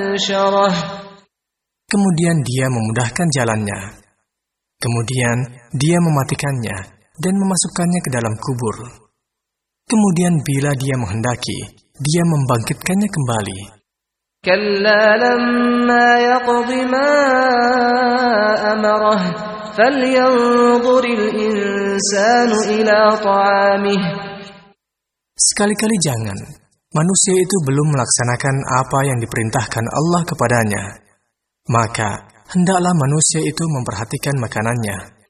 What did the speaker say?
ينشره. Kemudian dia memudahkan jalannya. Kemudian dia mematikannya dan memasukkannya ke dalam kubur. Kemudian bila dia menghendaki, dia membangkitkannya kembali. كلا لما يقض ما أمره فلينظر الإنسان إلى طعامه. Sekali-kali jangan. Manusia itu belum melaksanakan apa yang diperintahkan Allah kepadanya. Maka, hendaklah manusia itu memperhatikan makanannya.